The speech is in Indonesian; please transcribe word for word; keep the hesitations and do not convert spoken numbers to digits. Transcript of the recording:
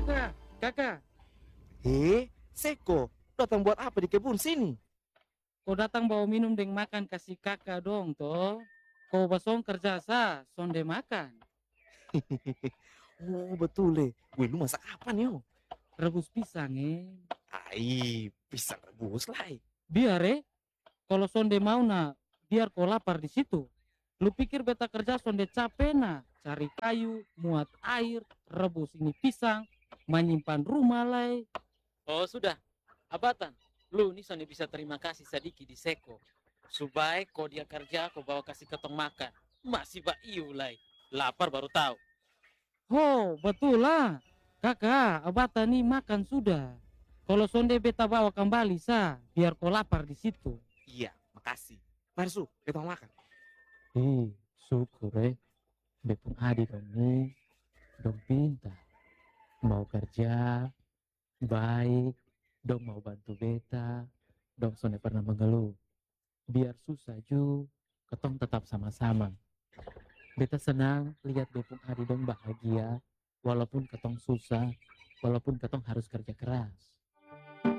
kakak, kakak. Heh, Seko, datang buat apa di kebun sini? Kau datang bawa minum deng makan kasih kakak dong toh. Kau basong kerja sa, sonde makan. Oh, betul eh. Wih, lu masak apa nih, oh? Rebus pisang eh. Ai, pisang rebus lah. eh. Biar eh, kalau sonde mau na, biar kau lapar di situ. Lu pikir beta kerja sonde capek na, cari kayu, muat air, rebus ini pisang, menyimpan rumah lai. Oh sudah, abatan. Lu nih Sony bisa terima kasih sedikit di Seko. Supaya kau dia kerja, kau bawa kasih ketong makan. Masih ba iu lai. Lapar baru tahu. Oh, betul lah. Kakak, abata nih makan sudah. Kalau sonde beta bawa kembali sa, biar kau lapar di situ. Iya, makasih. Mari, Su, kita makan. Eh, syukur eh. Bepung adik dong nih, dong pintar. Mau kerja, baik, dong mau bantu beta, dong sonde pernah mengeluh. Biar susah ju, ketong tetap sama-sama. Beta senang lihat Bepung adik dong bahagia, walaupun ketong susah, walaupun ketong harus kerja keras.